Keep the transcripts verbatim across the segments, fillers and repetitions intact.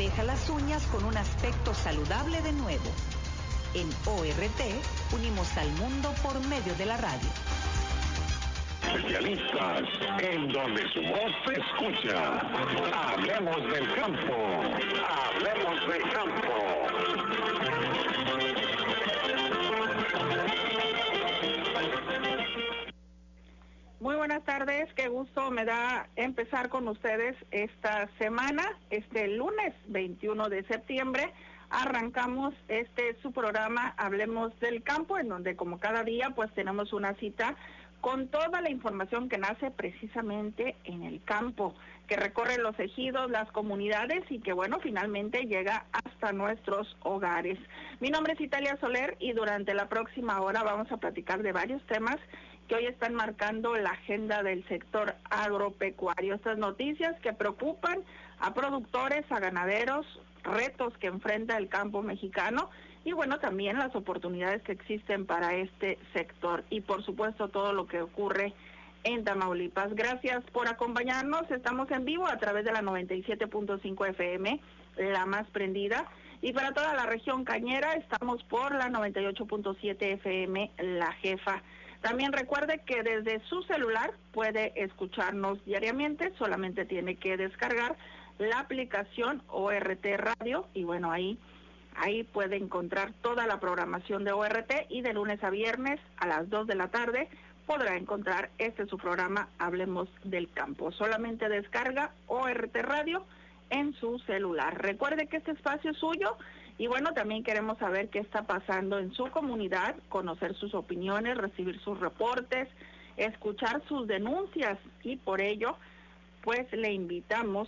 deja las uñas con un aspecto saludable de nuevo. En O R T, unimos al mundo por medio de la radio. Especialistas en donde su voz se escucha. Hablemos del campo. Hablemos del campo. Muy buenas tardes, qué gusto me da empezar con ustedes esta semana, este lunes veintiuno de septiembre. Arrancamos este su programa Hablemos del Campo, en donde como cada día pues tenemos una cita con toda la información que nace precisamente en el campo, que recorre los ejidos, las comunidades y que bueno, finalmente llega hasta nuestros hogares. Mi nombre es Italia Soler y durante la próxima hora vamos a platicar de varios temas que hoy están marcando la agenda del sector agropecuario. Estas noticias que preocupan a productores, a ganaderos, retos que enfrenta el campo mexicano y bueno, también las oportunidades que existen para este sector y por supuesto todo lo que ocurre en Tamaulipas. Gracias por acompañarnos, estamos en vivo a través de la noventa y siete punto cinco F M, la más prendida, y para toda la región cañera estamos por la noventa y ocho punto siete F M, la jefa. También recuerde que desde su celular puede escucharnos diariamente, solamente tiene que descargar la aplicación O R T Radio y bueno, ahí ahí puede encontrar toda la programación de O R T y de lunes a viernes a las dos de la tarde podrá encontrar este su programa Hablemos del Campo. Solamente descarga O R T Radio en su celular. Recuerde que este espacio es suyo y bueno, también queremos saber qué está pasando en su comunidad, conocer sus opiniones, recibir sus reportes, escuchar sus denuncias y por ello pues le invitamos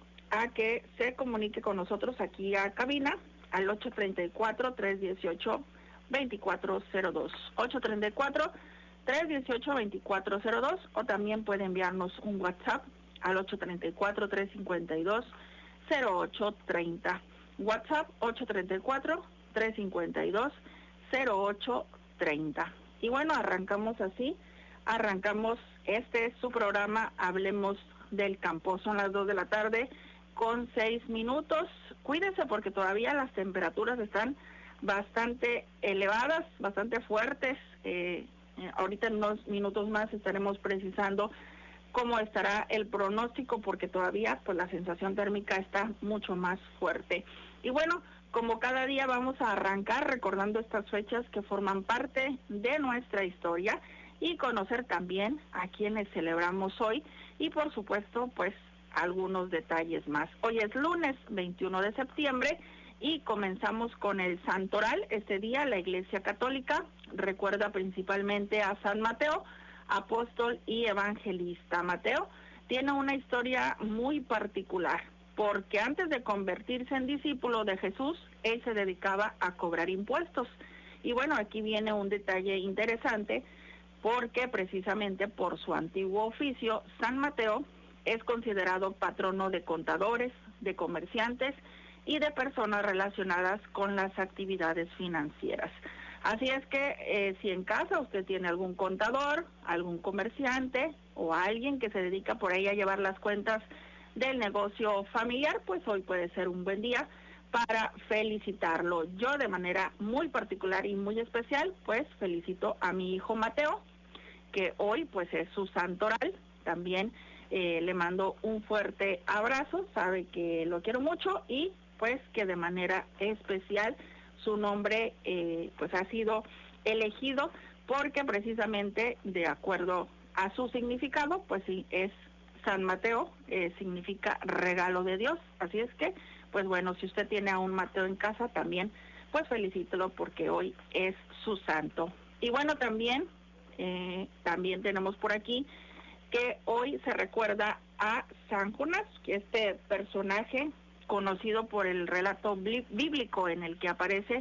a que se comunique con nosotros aquí a cabina al ocho tres cuatro, tres uno ocho, dos cuatro cero dos, ocho tres cuatro, tres uno ocho, dos cuatro cero dos o también puede enviarnos un WhatsApp al ocho tres cuatro, tres cinco dos, cero ocho tres cero. WhatsApp ocho tres cuatro, tres cinco dos, cero ocho tres cero. Y bueno, arrancamos así, arrancamos este es su programa Hablemos del Campo. Son las dos de la tarde con seis minutos. Cuídense porque todavía las temperaturas están bastante elevadas, bastante fuertes. Eh, eh, ahorita en unos minutos más estaremos precisando cómo estará el pronóstico porque todavía pues la sensación térmica está mucho más fuerte. Y bueno, como cada día vamos a arrancar recordando estas fechas que forman parte de nuestra historia y conocer también a quienes celebramos hoy y por supuesto pues algunos detalles más. Hoy es lunes veintiuno de septiembre y comenzamos con el Santoral. Este día la Iglesia Católica recuerda principalmente a San Mateo, apóstol y evangelista. Mateo tiene una historia muy particular, porque antes de convertirse en discípulo de Jesús, él se dedicaba a cobrar impuestos. Y bueno, aquí viene un detalle interesante, porque precisamente por su antiguo oficio, San Mateo es considerado patrono de contadores, de comerciantes y de personas relacionadas con las actividades financieras. Así es que eh, si en casa usted tiene algún contador, algún comerciante o alguien que se dedica por ahí a llevar las cuentas del negocio familiar, pues hoy puede ser un buen día para felicitarlo. Yo de manera muy particular y muy especial, pues felicito a mi hijo Mateo, que hoy pues es su santoral. También eh, le mando un fuerte abrazo, sabe que lo quiero mucho y pues que de manera especial su nombre eh, pues ha sido elegido porque precisamente de acuerdo a su significado, pues sí, es San Mateo, eh, significa regalo de Dios. Así es que, pues bueno, si usted tiene a un Mateo en casa también, pues felicítelo porque hoy es su santo. Y bueno, también, eh, también tenemos por aquí que hoy se recuerda a San Jonás, que este personaje conocido por el relato bíblico en el que aparece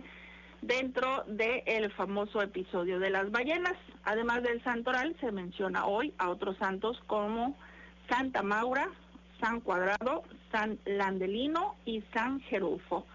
dentro del famoso episodio de las ballenas. Además del santoral, se menciona hoy a otros santos como Santa Maura, San Cuadrado, San Landelino y San Gerufo.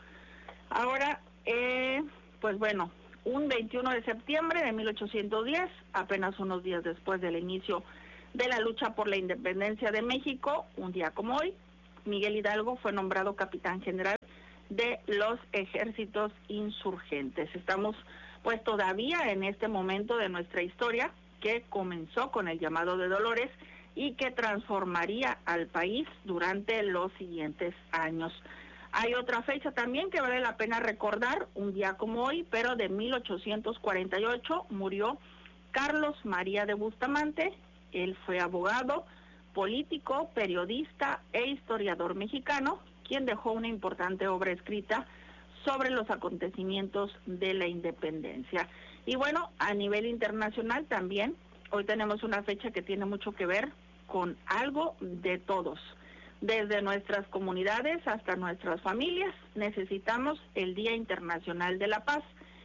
Ahora, eh, pues bueno, un veintiuno de septiembre de mil ochocientos diez, apenas unos días después del inicio de la lucha por la independencia de México, un día como hoy, Miguel Hidalgo fue nombrado capitán general de los ejércitos insurgentes. Estamos pues todavía en este momento de nuestra historia que comenzó con el llamado de Dolores y que transformaría al país durante los siguientes años. Hay otra fecha también que vale la pena recordar, un día como hoy, pero de mil ochocientos cuarenta y ocho murió Carlos María de Bustamante. Él fue abogado, político, periodista e historiador mexicano, quien dejó una importante obra escrita sobre los acontecimientos de la independencia. Y bueno, a nivel internacional también, hoy tenemos una fecha que tiene mucho que ver con algo de todos. Desde nuestras comunidades hasta nuestras familias, necesitamos el Día Internacional de la Paz.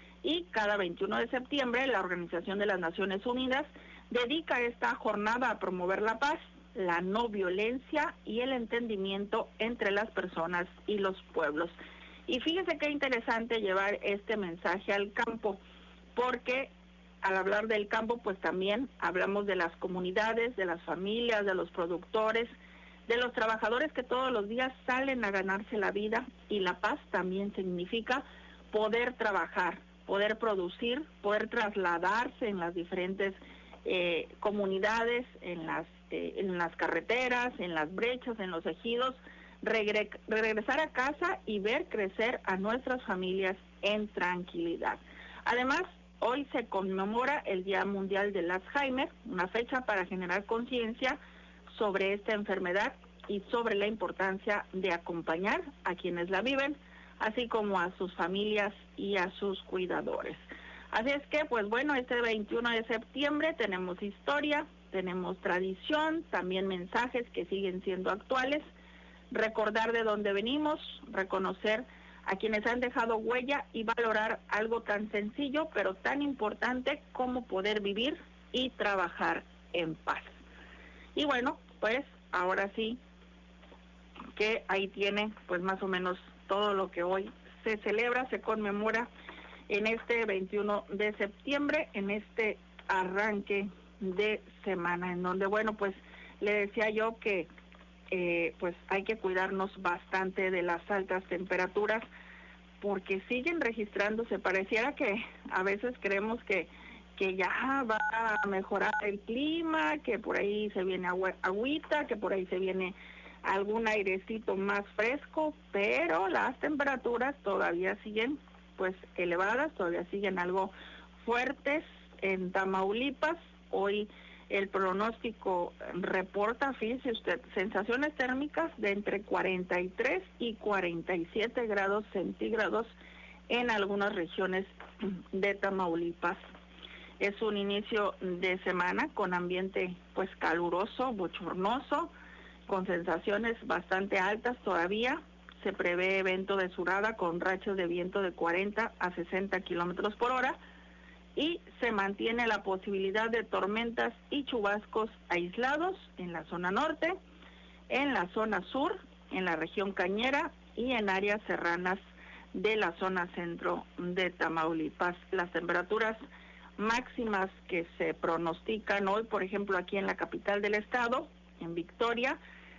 Y cada veintiuno de septiembre, la Organización de las Naciones Unidas dedica esta jornada a promover la paz, la no violencia y el entendimiento entre las personas y los pueblos. Y fíjese qué interesante llevar este mensaje al campo, porque al hablar del campo, pues también hablamos de las comunidades, de las familias, de los productores, de los trabajadores que todos los días salen a ganarse la vida, y la paz también significa poder trabajar, poder producir, poder trasladarse en las diferentes eh, comunidades, en las, eh, en las carreteras, en las brechas, en los ejidos, regre regresar a casa y ver crecer a nuestras familias en tranquilidad. Además, hoy se conmemora el Día Mundial del Alzheimer, una fecha para generar conciencia sobre esta enfermedad y sobre la importancia de acompañar a quienes la viven, así como a sus familias y a sus cuidadores. Así es que, pues bueno, este veintiuno de septiembre tenemos historia, tenemos tradición, también mensajes que siguen siendo actuales, recordar de dónde venimos, reconocer a quienes han dejado huella y valorar algo tan sencillo pero tan importante como poder vivir y trabajar en paz. Y bueno, pues ahora sí que ahí tiene pues más o menos todo lo que hoy se celebra, se conmemora en este veintiuno de septiembre, en este arranque de semana, en donde bueno, pues le decía yo que eh, pues hay que cuidarnos bastante de las altas temperaturas, porque siguen registrándose. Pareciera que a veces creemos que que ya va a mejorar el clima, que por ahí se viene agua, agüita, que por ahí se viene algún airecito más fresco, pero las temperaturas todavía siguen pues elevadas, todavía siguen algo fuertes en Tamaulipas. Hoy el pronóstico reporta, fíjese usted, sensaciones térmicas de entre cuarenta y tres y cuarenta y siete grados centígrados en algunas regiones de Tamaulipas. Es un inicio de semana con ambiente pues caluroso, bochornoso, con sensaciones bastante altas todavía. Se prevé evento de surada con rachas de viento de cuarenta a sesenta kilómetros por hora, y se mantiene la posibilidad de tormentas y chubascos aislados en la zona norte, en la zona sur, en la región cañera y en áreas serranas de la zona centro de Tamaulipas. Las temperaturas máximas que se pronostican hoy, por ejemplo, aquí en la capital del estado, en Victoria,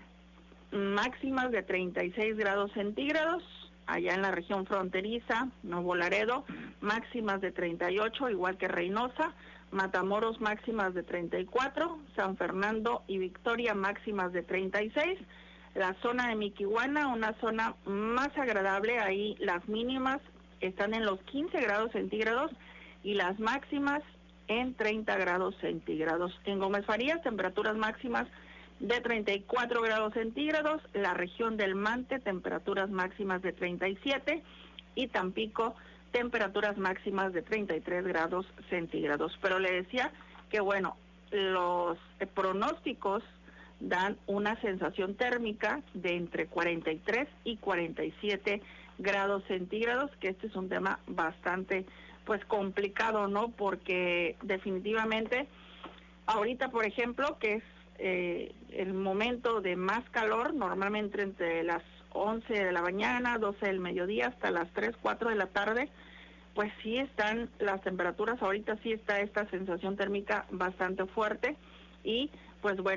máximas de treinta y seis grados centígrados, allá en la región fronteriza, Nuevo Laredo, máximas de treinta y ocho, igual que Reynosa, Matamoros máximas de treinta y cuatro, San Fernando y Victoria máximas de treinta y seis, la zona de Miquihuana, una zona más agradable, ahí las mínimas están en los quince grados centígrados y las máximas en treinta grados centígrados. En Gómez Farías, temperaturas máximas de treinta y cuatro grados centígrados, la región del Mante, temperaturas máximas de treinta y siete, y Tampico, temperaturas máximas de treinta y tres grados centígrados. Pero le decía que, bueno, los eh, pronósticos dan una sensación térmica de entre cuarenta y tres y cuarenta y siete grados centígrados, que este es un tema bastante pues complicado, ¿no? Porque definitivamente ahorita, por ejemplo, que es eh, el momento de más calor, normalmente entre las once de la mañana, doce del mediodía, hasta las tres, cuatro de la tarde, pues sí están las temperaturas, ahorita sí está esta sensación térmica bastante fuerte, y pues bueno,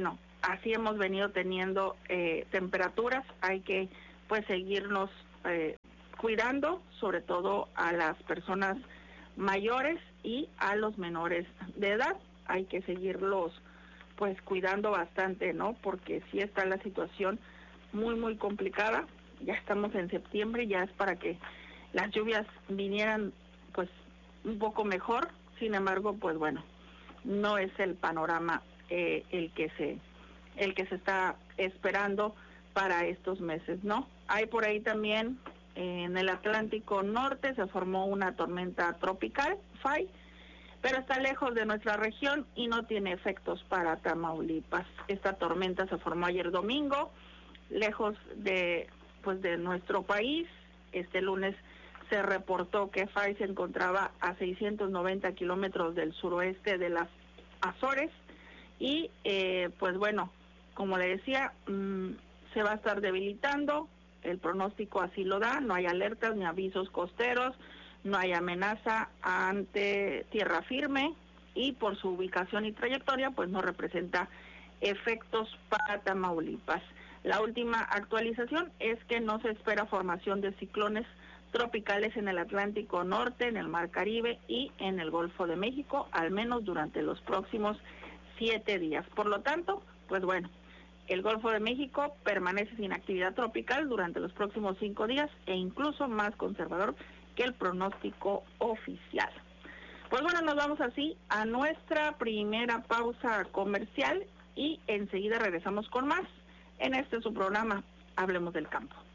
así hemos venido teniendo eh, temperaturas. Hay que pues seguirnos eh, cuidando, sobre todo a las personas mayores y a los menores de edad. Hay que seguirlos pues cuidando bastante, ¿no? Porque sí está la situación muy muy complicada. Ya estamos en septiembre, ya es para que las lluvias vinieran pues un poco mejor. Sin embargo, pues bueno, no es el panorama eh, el que se el que se está esperando para estos meses, ¿no? Hay por ahí también eh, en el Atlántico Norte se formó una tormenta tropical, Fay, pero está lejos de nuestra región y no tiene efectos para Tamaulipas. Esta tormenta se formó ayer domingo, lejos de pues de nuestro país. Este lunes se reportó que Fay se encontraba a seiscientos noventa kilómetros del suroeste de las Azores y eh, pues bueno, como le decía, mmm, se va a estar debilitando. El pronóstico así lo da, no hay alertas ni avisos costeros, no hay amenaza ante tierra firme y por su ubicación y trayectoria pues no representa efectos para Tamaulipas. La última actualización es que no se espera formación de ciclones tropicales en el Atlántico Norte, en el Mar Caribe y en el Golfo de México, al menos durante los próximos siete días. Por lo tanto, pues bueno, el Golfo de México permanece sin actividad tropical durante los próximos cinco días e incluso más conservador que el pronóstico oficial. Pues bueno, nos vamos así a nuestra primera pausa comercial y enseguida regresamos con más en este su programa, Hablemos del Campo.